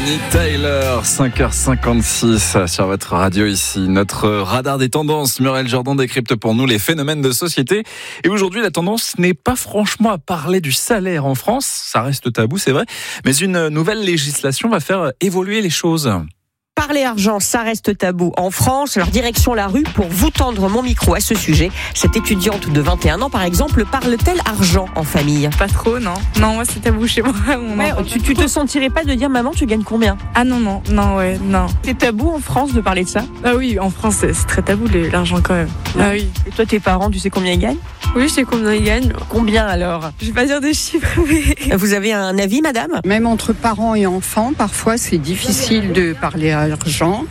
Bonnie Tyler, 5h56 sur votre radio ici. Notre radar des tendances, Muriel Jourdan décrypte pour nous les phénomènes de société. Et aujourd'hui, la tendance n'est pas franchement à parler du salaire en France. Ça reste tabou, c'est vrai. Mais une nouvelle législation va faire évoluer les choses. Parler argent, ça reste tabou en France. Alors direction la rue pour vous tendre mon micro à ce sujet. Cette étudiante de 21 ans, par exemple, parle-t-elle argent en famille ? Pas trop, non. Non, moi c'est tabou chez moi. Tu te sentirais pas de dire maman, tu gagnes combien ? Ah non. C'est tabou en France de parler de ça ? Ah oui, en France c'est très tabou l'argent quand même. Ah oui. Et toi, tes parents, tu sais combien ils gagnent ? Oui, je sais combien ils gagnent. Combien alors ? Je vais pas dire des chiffres, mais... Vous avez un avis, madame ? Même entre parents et enfants, parfois c'est difficile de parler argent.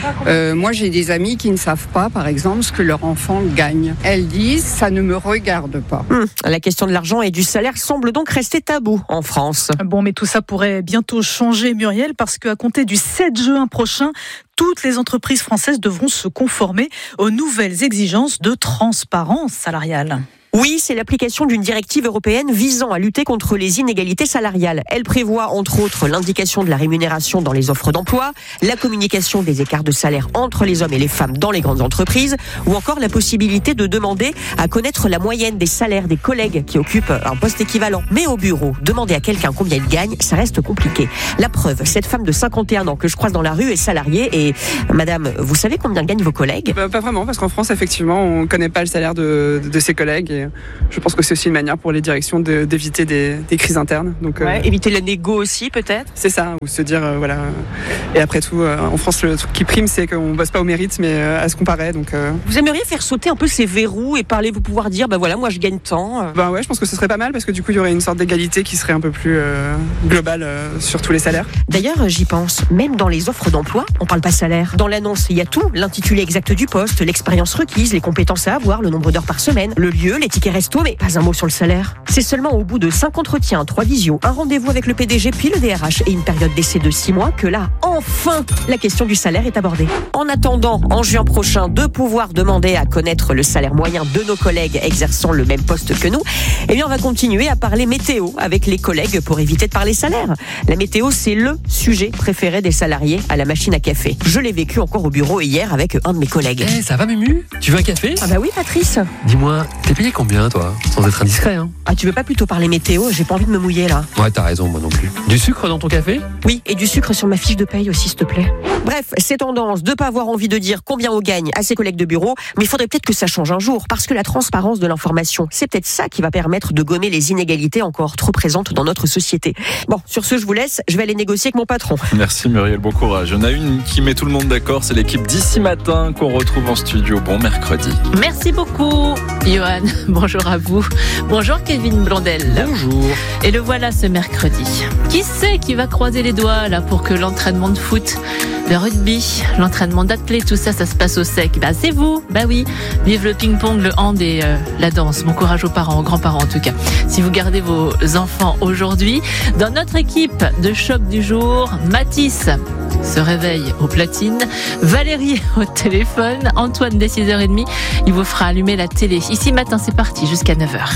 Moi j'ai des amis qui ne savent pas par exemple ce que leur enfant gagne. Elles disent ça ne me regarde pas. La question de l'argent et du salaire semble donc rester tabou en France. Bon, mais tout ça pourrait bientôt changer, Muriel, parce qu'à compter du 7 juin prochain, toutes les entreprises françaises devront se conformer aux nouvelles exigences de transparence salariale. Oui, c'est l'application d'une directive européenne visant à lutter contre les inégalités salariales. Elle prévoit entre autres l'indication de la rémunération dans les offres d'emploi, la communication des écarts de salaire entre les hommes et les femmes dans les grandes entreprises, ou encore la possibilité de demander à connaître la moyenne des salaires des collègues qui occupent un poste équivalent. Mais au bureau, demander à quelqu'un combien il gagne, ça reste compliqué. La preuve, cette femme de 51 ans que je croise dans la rue est salariée et madame, vous savez combien gagnent vos collègues ? Pas vraiment, parce qu'en France, effectivement, on ne connaît pas le salaire de ses collègues. Et je pense que c'est aussi une manière pour les directions d'éviter des crises internes. Donc, éviter la négo aussi, peut-être ? C'est ça, ou se dire, voilà. Et après tout, en France, le truc qui prime, c'est qu'on ne bosse pas au mérite, mais à ce qu'on paraît. Donc, Vous aimeriez faire sauter un peu ces verrous et vous pouvoir dire, voilà, moi je gagne tant ouais, je pense que ce serait pas mal, parce que du coup, il y aurait une sorte d'égalité qui serait un peu plus globale sur tous les salaires. D'ailleurs, j'y pense, même dans les offres d'emploi, on parle pas salaire. Dans l'annonce, il y a tout, l'intitulé exact du poste, l'expérience requise, les compétences à avoir, le nombre d'heures par semaine, le lieu, les tickets resto, mais pas un mot sur le salaire. C'est seulement au bout de 5 entretiens, 3 visios, un rendez-vous avec le PDG puis le DRH et une période d'essai de 6 mois que là, enfin, la question du salaire est abordée. En attendant, en juin prochain, de pouvoir demander à connaître le salaire moyen de nos collègues exerçant le même poste que nous, on va continuer à parler météo avec les collègues pour éviter de parler salaire. La météo, c'est le sujet préféré des salariés à la machine à café. Je l'ai vécu encore au bureau hier avec un de mes collègues. Ça va Mumu ? Tu veux un café ? Ah bah oui, Patrice. Dis-moi, t'es payé combien toi ? Sans être indiscret, hein ? Ah, tu veux pas plutôt parler météo ? J'ai pas envie de me mouiller là. Ouais, t'as raison, moi non plus. Du sucre dans ton café ? Oui, et du sucre sur ma fiche de paye aussi, s'il te plaît. Bref, c'est tendance de pas avoir envie de dire combien on gagne à ses collègues de bureau, mais il faudrait peut-être que ça change un jour, parce que la transparence de l'information, c'est peut-être ça qui va permettre de gommer les inégalités encore trop présentes dans notre société. Bon, sur ce, je vous laisse, je vais aller négocier avec mon patron. Merci Muriel, bon courage. On a une qui met tout le monde d'accord, c'est l'équipe d'ici matin qu'on retrouve en studio. Bon mercredi. Merci beaucoup, Johan. Bonjour à vous. Bonjour Kevin Blondel. Bonjour. Et le voilà ce mercredi. Qui c'est qui va croiser les doigts là pour que l'entraînement de foot, le rugby, l'entraînement d'athlète, tout ça se passe au sec ? C'est vous. Oui. Vive le ping-pong, le hand et la danse. Bon courage aux parents, aux grands-parents en tout cas. Si vous gardez vos enfants aujourd'hui, dans notre équipe de choc du jour, Mathis se réveille aux platines, Valérie au téléphone, Antoine dès 6h30, il vous fera allumer la télé. Ici matin, c'est parti jusqu'à 9h.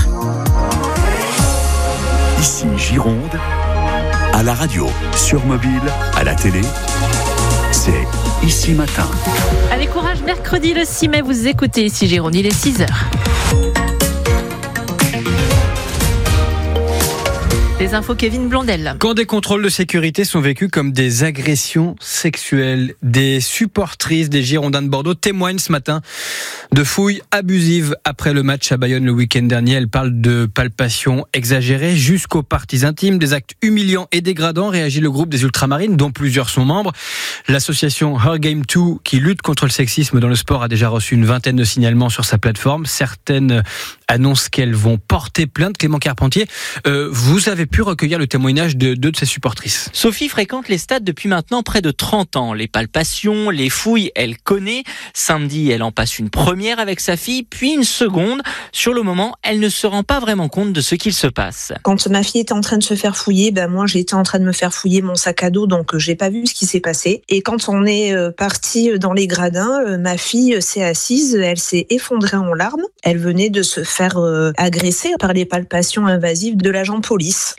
Ici Gironde, à la radio, sur mobile, à la télé, c'est Ici Matin. Allez, courage, mercredi le 6 mai, vous écoutez Ici Gironde, il est 6h. Les infos Kevin Blondel. Quand des contrôles de sécurité sont vécus comme des agressions sexuelles, des supportrices des Girondins de Bordeaux témoignent ce matin de fouilles abusives après le match à Bayonne le week-end dernier. Elles parlent de palpations exagérées jusqu'aux parties intimes, des actes humiliants et dégradants, réagit le groupe des Ultramarines dont plusieurs sont membres. L'association Her Game 2 qui lutte contre le sexisme dans le sport a déjà reçu une vingtaine de signalements sur sa plateforme. Certaines annoncent qu'elles vont porter plainte. Clément Carpentier, vous avez pu recueillir le témoignage de deux de ses supportrices. Sophie fréquente les stades depuis maintenant près de 30 ans. Les palpations, les fouilles, elle connaît. Samedi, elle en passe une première avec sa fille, puis une seconde. Sur le moment, elle ne se rend pas vraiment compte de ce qu'il se passe. Quand ma fille était en train de se faire fouiller, moi j'étais en train de me faire fouiller mon sac à dos, donc j'ai pas vu ce qui s'est passé. Et quand on est parti dans les gradins, ma fille s'est assise, elle s'est effondrée en larmes. Elle venait de se faire agresser par les palpations invasives de l'agent de police.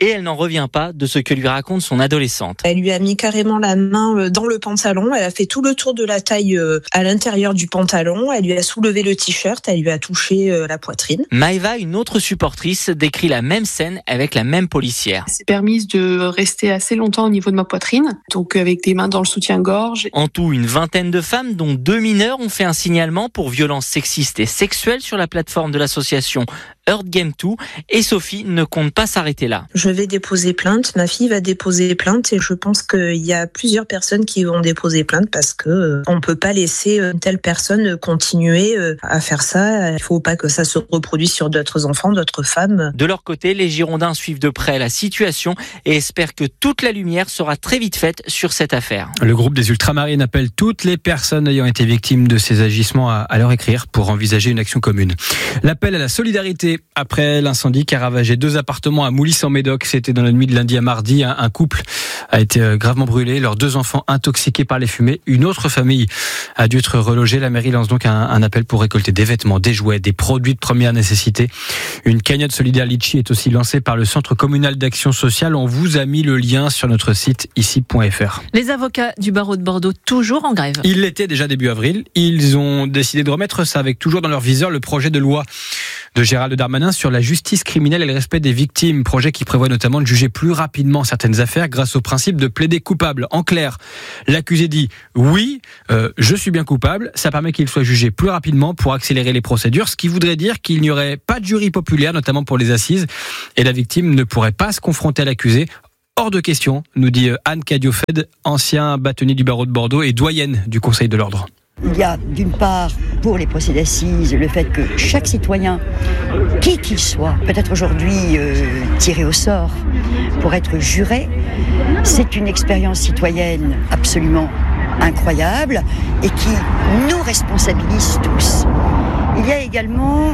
et elle n'en revient pas de ce que lui raconte son adolescente. Elle lui a mis carrément la main dans le pantalon, elle a fait tout le tour de la taille à l'intérieur du pantalon, elle lui a soulevé le t-shirt, elle lui a touché la poitrine. Maëva, une autre supportrice, décrit la même scène avec la même policière. C'est permis de rester assez longtemps au niveau de ma poitrine, donc avec des mains dans le soutien-gorge. En tout, une vingtaine de femmes, dont 2 mineurs, ont fait un signalement pour violences sexistes et sexuelles sur la plateforme de l'association Earth Game 2, et Sophie ne compte pas s'arrêter là. Je vais déposer plainte, ma fille va déposer plainte et je pense qu'il y a plusieurs personnes qui vont déposer plainte parce que on peut pas laisser une telle personne continuer à faire ça. Il faut pas que ça se reproduise sur d'autres enfants, d'autres femmes. De leur côté, les Girondins suivent de près la situation et espèrent que toute la lumière sera très vite faite sur cette affaire. Le groupe des Ultramarines appelle toutes les personnes ayant été victimes de ces agissements à leur écrire pour envisager une action commune. L'appel à la solidarité après l'incendie qui a ravagé 2 appartements à Moulis-en-Médoc. C'était dans la nuit de lundi à mardi. Un couple a été gravement brûlé, leurs 2 enfants intoxiqués par les fumées. Une autre famille a dû être relogée. La mairie lance donc un appel pour récolter des vêtements, des jouets, des produits de première nécessité. Une cagnotte solidaire Litchi est aussi lancée par le Centre communal d'action sociale. On vous a mis le lien sur notre site ici.fr. Les avocats du barreau de Bordeaux toujours en grève. Ils l'étaient déjà début avril. Ils ont décidé de remettre ça avec toujours dans leur viseur le projet de loi de Gérald Darmanin sur la justice criminelle et le respect des victimes. Projet qui prévoit notamment de juger plus rapidement certaines affaires grâce au principe de plaider coupable. En clair, l'accusé dit « oui, je suis bien coupable ». Ça permet qu'il soit jugé plus rapidement pour accélérer les procédures, ce qui voudrait dire qu'il n'y aurait pas de jury populaire, notamment pour les assises, et la victime ne pourrait pas se confronter à l'accusé. Hors de question, nous dit Anne Cadiofed, ancien bâtonnier du barreau de Bordeaux et doyenne du Conseil de l'Ordre. Il y a d'une part, pour les procès d'assises, le fait que chaque citoyen, qui qu'il soit, peut être aujourd'hui tiré au sort pour être juré. C'est une expérience citoyenne absolument incroyable et qui nous responsabilise tous. Il y a également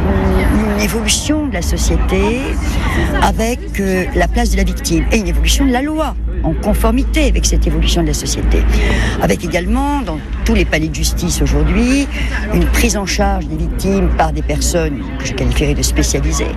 une évolution de la société avec la place de la victime et une évolution de la loi en conformité avec cette évolution de la société. Avec également, dans tous les palais de justice aujourd'hui, une prise en charge des victimes par des personnes que je qualifierais de spécialisées.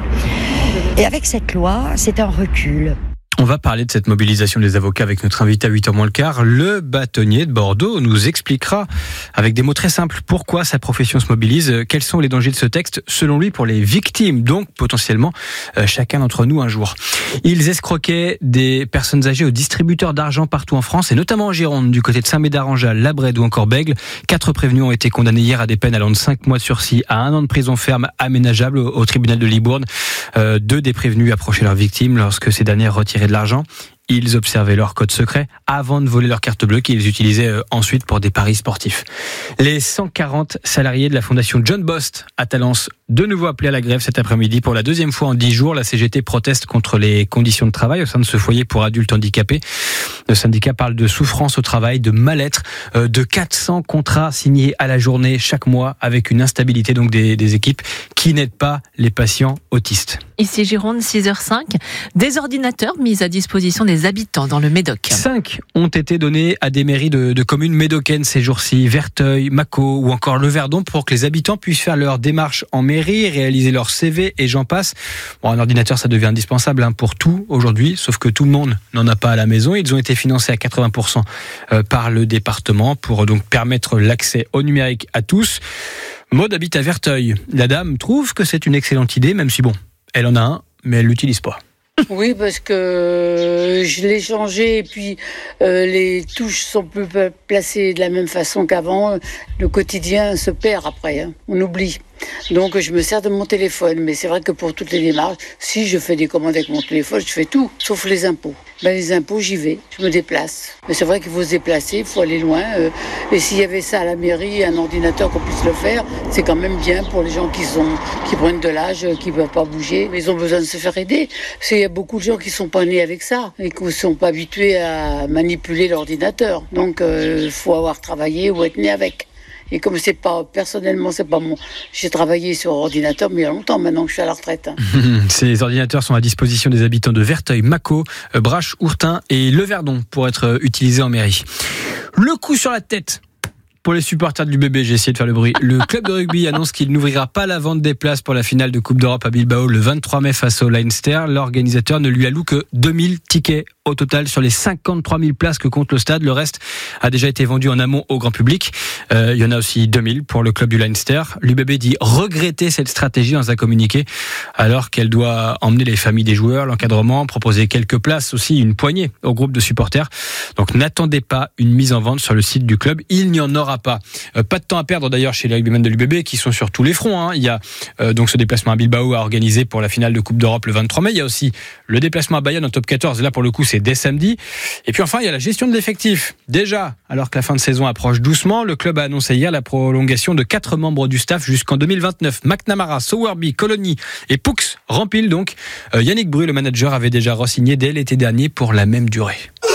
Et avec cette loi, c'est un recul. On va parler de cette mobilisation des avocats avec notre invité à 8h moins le quart. Le bâtonnier de Bordeaux nous expliquera avec des mots très simples pourquoi sa profession se mobilise, quels sont les dangers de ce texte selon lui pour les victimes, donc potentiellement chacun d'entre nous un jour. Ils escroquaient des personnes âgées aux distributeurs d'argent partout en France et notamment en Gironde, du côté de Saint-Médard-en-Jalles, La Brède ou encore Bègles. 4 prévenus ont été condamnés hier à des peines allant de 5 mois de sursis à 1 an de prison ferme aménageable au tribunal de Libourne. 2 des prévenus approchaient leurs victimes lorsque ces dernières retiraient de l'argent. Ils observaient leur code secret avant de voler leur carte bleue qu'ils utilisaient ensuite pour des paris sportifs. Les 140 salariés de la fondation John Bost à Talence, de nouveau appelés à la grève cet après-midi pour la 2e fois en 10 jours. La CGT proteste contre les conditions de travail au sein de ce foyer pour adultes handicapés. Le syndicat parle de souffrance au travail, de mal-être, de 400 contrats signés à la journée chaque mois avec une instabilité donc des équipes qui n'aident pas les patients autistes. Ici Gironde, 6h05, des ordinateurs mis à disposition des habitants dans le Médoc. 5 ont été donnés à des mairies de communes médocaines ces jours-ci, Verteuil, Mâcon ou encore Le Verdon, pour que les habitants puissent faire leur démarche en mairie, réaliser leur CV et j'en passe. Bon, un ordinateur, ça devient indispensable pour tout aujourd'hui, sauf que tout le monde n'en a pas à la maison. Ils ont été financés à 80% par le département pour donc permettre l'accès au numérique à tous. Maud habite à Verteuil. La dame trouve que c'est une excellente idée, même si bon, elle en a un, mais elle l'utilise pas. Oui, parce que je l'ai changé et puis les touches sont plus placées de la même façon qu'avant. Le quotidien se perd après, on oublie. Donc je me sers de mon téléphone, mais c'est vrai que pour toutes les démarches, si je fais des commandes avec mon téléphone, je fais tout, sauf les impôts. Les impôts, j'y vais, je me déplace. Mais c'est vrai qu'il faut se déplacer, il faut aller loin. Et s'il y avait ça à la mairie, un ordinateur qu'on puisse le faire, c'est quand même bien pour les gens qui prennent de l'âge, qui ne peuvent pas bouger. Mais ils ont besoin de se faire aider. Parce qu'il y a beaucoup de gens qui ne sont pas nés avec ça et qui ne sont pas habitués à manipuler l'ordinateur. Donc il faut avoir travaillé ou être né avec. Et comme c'est pas mon. J'ai travaillé sur ordinateur, mais il y a longtemps maintenant que je suis à la retraite. Ces ordinateurs sont à disposition des habitants de Verteuil, Mâcon, Brache, Ourtin et Le Verdon pour être utilisés en mairie. Le coup sur la tête pour les supporters du bébé, j'ai essayé de faire le bruit. Le club de rugby annonce qu'il n'ouvrira pas la vente des places pour la finale de Coupe d'Europe à Bilbao le 23 mai face au Leinster. L'organisateur ne lui alloue que 2000 tickets au total sur les 53 000 places que compte le stade. Le reste a déjà été vendu en amont au grand public. Il y en a aussi 2000 pour le club du Leinster. L'UBB dit regretter cette stratégie dans un communiqué, alors qu'elle doit emmener les familles des joueurs, l'encadrement, proposer quelques places aussi, une poignée au groupe de supporters. Donc n'attendez pas une mise en vente sur le site du club, il n'y en aura pas. Pas de temps à perdre d'ailleurs chez les rugbymen de l'UBB qui sont sur tous les fronts. Il y a donc ce déplacement à Bilbao à organiser pour la finale de Coupe d'Europe le 23 mai. Il y a aussi le déplacement à Bayonne en top 14. Là pour le coup c'est dès samedi. Et puis enfin il y a la gestion de l'effectif. Déjà, alors que la fin de saison approche doucement, le club a annoncé hier la prolongation de 4 membres du staff jusqu'en 2029. McNamara, Sowerby, Colony et Poux rempilent donc. Yannick Bru, le manager, avait déjà re-signé dès l'été dernier pour la même durée.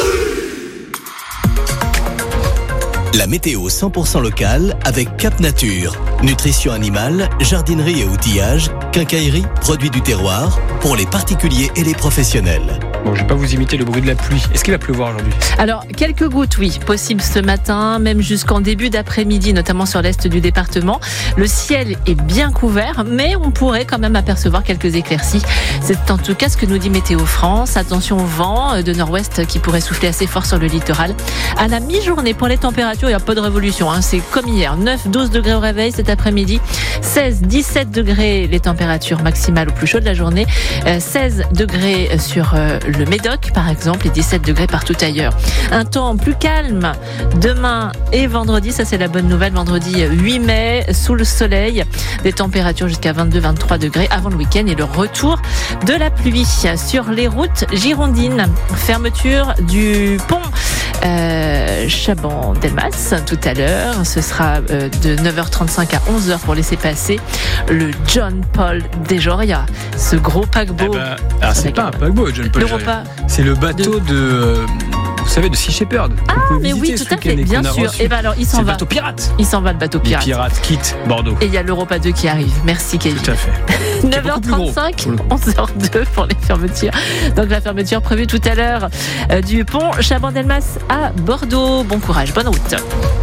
La météo 100% locale avec Cap Nature. Nutrition animale, jardinerie et outillage, quincaillerie, produits du terroir, pour les particuliers et les professionnels. Bon, je vais pas vous imiter le bruit de la pluie. Est-ce qu'il va pleuvoir aujourd'hui ? Alors, quelques gouttes, oui, possible ce matin, même jusqu'en début d'après-midi, notamment sur l'est du département. Le ciel est bien couvert, mais on pourrait quand même apercevoir quelques éclaircies. C'est en tout cas ce que nous dit Météo France. Attention au vent de nord-ouest qui pourrait souffler assez fort sur le littoral. À la mi-journée, pour les températures, il n'y a pas de révolution. C'est comme hier. 9-12 degrés au réveil cet après-midi. 16-17 degrés les températures maximales au plus chaud de la journée. 16 degrés sur le Médoc, par exemple, et 17 degrés partout ailleurs. Un temps plus calme demain et vendredi, ça c'est la bonne nouvelle. Vendredi 8 mai, sous le soleil, des températures jusqu'à 22-23 degrés avant le week-end et le retour de la pluie. Sur les routes girondines, fermeture du pont Chaban-Delmas tout à l'heure. Ce sera de 9h35 à 11h pour laisser passer le John Paul Dejoria, ce gros paquebot. C'est pas un paquebot, John Paul Dejoria. C'est le bateau de vous savez, de Sea Shepherd. Ah, mais oui, tout à fait, bien sûr. Et ben alors, il s'en va. C'est le bateau pirate. Il s'en va, le bateau pirate. Les pirates quittent Bordeaux. Et il y a l'Europa 2 qui arrive. Merci, Kevin. Tout à fait. 9h35, 11h02 pour les fermetures. Donc, la fermeture prévue tout à l'heure du pont Chaban-Delmas à Bordeaux. Bon courage, bonne route.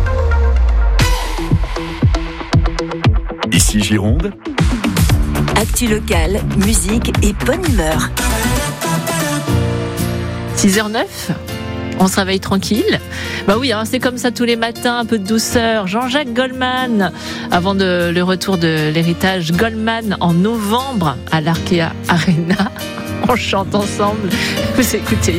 Ici Gironde. Actu locale, musique et bonne humeur. 6h09, on se réveille tranquille. Bah oui, c'est comme ça tous les matins, un peu de douceur. Jean-Jacques Goldman, avant le retour de l'héritage Goldman en novembre à l'Arkea Arena. On chante ensemble. Vous écoutez